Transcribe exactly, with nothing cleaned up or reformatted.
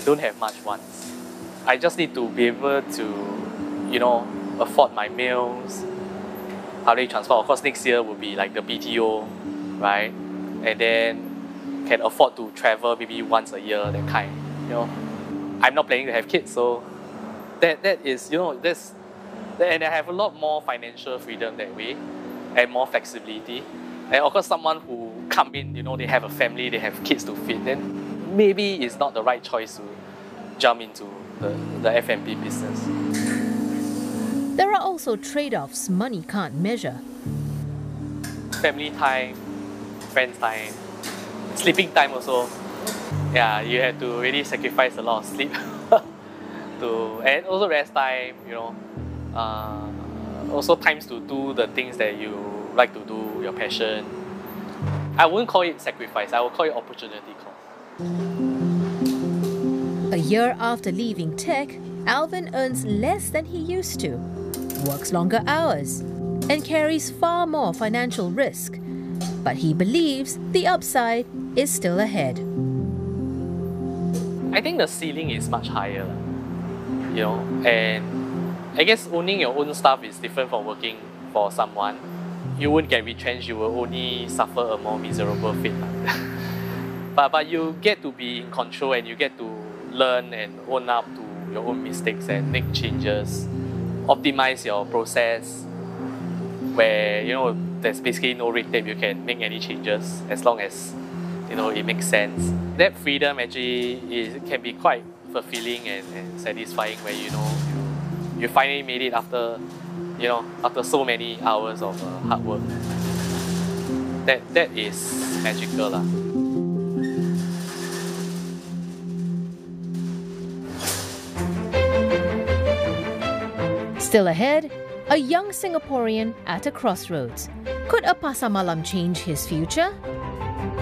don't have much wants. I just need to be able to, you know, afford my meals, public transport. Of course, next year will be like the B T O, right? And then can afford to travel maybe once a year, that kind. You know, I'm not planning to have kids, so that that is, you know, that's, and I have a lot more financial freedom that way, and more flexibility. And of course, someone who come in, you know, they have a family, they have kids to feed, then maybe it's not the right choice to jump into the, the F and B business. There are also trade-offs money can't measure. Family time, friends time, sleeping time also. Yeah, you have to really sacrifice a lot of sleep. to and also rest time, you know. Uh, also times to do the things that you like to do, your passion. I wouldn't call it sacrifice, I would call it opportunity cost. A year after leaving tech, Alvin earns less than he used to, works longer hours, and carries far more financial risk. But he believes the upside is still ahead. I think the ceiling is much higher, you know, and I guess owning your own stuff is different from working for someone. You won't get retrenched, you will only suffer a more miserable fate. but, but you get to be in control and you get to learn and own up to your own mistakes and make changes, optimize your process, where, you know, there's basically no red tape, you can make any changes as long as, you know, it makes sense. That freedom actually is, can be quite fulfilling and, and satisfying, where, you know, you, you finally made it after, you know, after so many hours of uh, hard work. That, that is magical lah. Still ahead, a young Singaporean at a crossroads. Could a pasar malam change his future?